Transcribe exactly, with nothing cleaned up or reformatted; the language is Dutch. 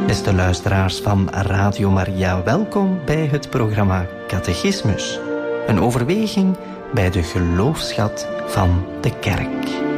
Beste luisteraars van Radio Maria, welkom bij het programma Catechismus. Een overweging bij de geloofsschat van de kerk.